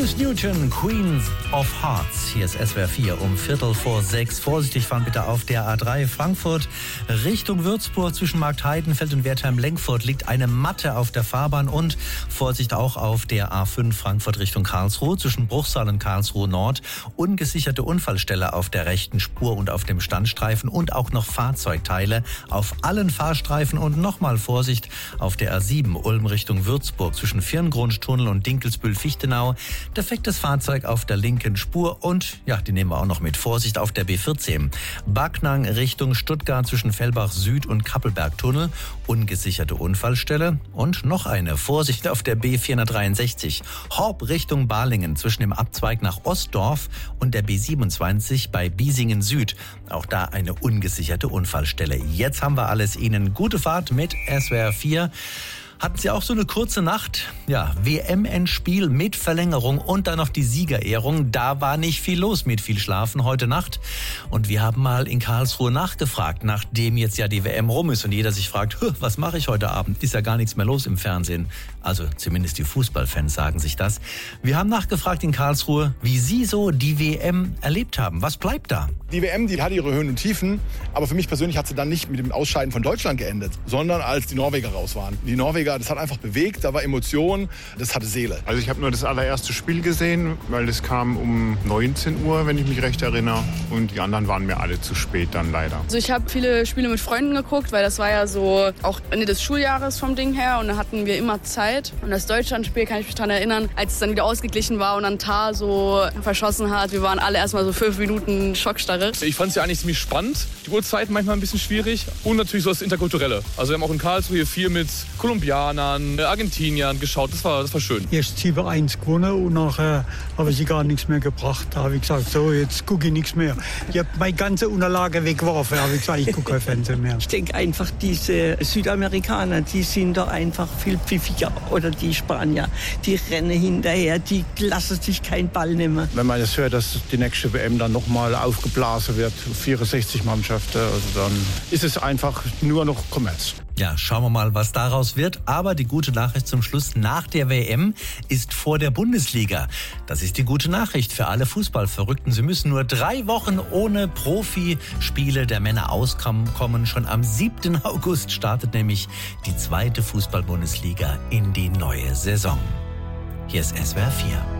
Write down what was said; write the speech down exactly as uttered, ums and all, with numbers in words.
Olivia Newton, Queen of Hearts. Hier ist S W R vier um Viertel vor sechs. Vorsichtig fahren bitte auf der A drei Frankfurt Richtung Würzburg. Zwischen Marktheidenfeld und Wertheim-Lenkfurt liegt eine Matte auf der Fahrbahn. Und Vorsicht auch auf der A fünf Frankfurt Richtung Karlsruhe. Zwischen Bruchsal und Karlsruhe Nord ungesicherte Unfallstelle auf der rechten Spur und auf dem Standstreifen. Und auch noch Fahrzeugteile auf allen Fahrstreifen. Und nochmal Vorsicht auf der A sieben Ulm Richtung Würzburg. Zwischen Firngrundtunnel und Dinkelsbühl-Fichtenau. Defektes Fahrzeug auf der linken Spur und, ja, die nehmen wir auch noch mit. Vorsicht auf der B vierzehn. Backnang Richtung Stuttgart zwischen Fellbach Süd und Kappelbergtunnel. Ungesicherte Unfallstelle. Und noch eine. Vorsicht auf der B vierhundertdreiundsechzig. Horb Richtung Balingen zwischen dem Abzweig nach Ostdorf und der B siebenundzwanzig bei Biesingen Süd. Auch da eine ungesicherte Unfallstelle. Jetzt haben wir alles Ihnen. Gute Fahrt mit S W R vier. Hatten Sie auch so eine kurze Nacht? Ja, W M-Endspiel mit Verlängerung und dann noch die Siegerehrung. Da war nicht viel los mit viel Schlafen heute Nacht. Und wir haben mal in Karlsruhe nachgefragt, nachdem jetzt ja die W M rum ist und jeder sich fragt, was mache ich heute Abend? Ist ja gar nichts mehr los im Fernsehen. Also zumindest die Fußballfans sagen sich das. Wir haben nachgefragt in Karlsruhe, wie Sie so die W M erlebt haben. Was bleibt da? Die W M, die hatte ihre Höhen und Tiefen. Aber für mich persönlich hat sie dann nicht mit dem Ausscheiden von Deutschland geendet, sondern als die Norweger raus waren. Die Norweger, das hat einfach bewegt, da war Emotion, das hatte Seele. Also ich habe nur das allererste Spiel gesehen, weil das kam um neunzehn Uhr, wenn ich mich recht erinnere. Und die anderen waren mir alle zu spät dann leider. Also ich habe viele Spiele mit Freunden geguckt, weil das war ja so auch Ende des Schuljahres vom Ding her. Und da hatten wir immer Zeit. Und das Deutschlandspiel kann ich mich daran erinnern, als es dann wieder ausgeglichen war und dann Tar so verschossen hat. Wir waren alle erstmal so fünf Minuten Schockstarre. Ich fand es ja eigentlich ziemlich spannend. Die Uhrzeiten manchmal ein bisschen schwierig. Und natürlich so das Interkulturelle. Also wir haben auch in Karlsruhe hier viel mit Kolumbianern, Argentiniern geschaut. Das war, das war schön. Erst sieben eins gewonnen und nachher habe ich gar nichts mehr gebracht. Da habe ich gesagt, so, jetzt gucke ich nichts mehr. Ich habe meine ganze Unterlage weggeworfen. Da habe ich gesagt, ich gucke kein Fernsehen mehr. Ich denke einfach, diese Südamerikaner, die sind doch einfach viel pfiffiger. Oder die Spanier, die rennen hinterher, die lassen sich keinen Ball nehmen. Wenn man jetzt hört, dass die nächste W M dann nochmal aufgeblasen wird, vierundsechzig Mannschaften, also dann ist es einfach nur noch Kommerz. Ja, schauen wir mal, was daraus wird. Aber die gute Nachricht zum Schluss: Nach der W M ist vor der Bundesliga. Das ist die gute Nachricht für alle Fußballverrückten. Sie müssen nur drei Wochen ohne Profispiele der Männer auskommen. Schon am siebten August startet nämlich die zweite Fußball-Bundesliga in die neue Saison. Hier ist S W R vier.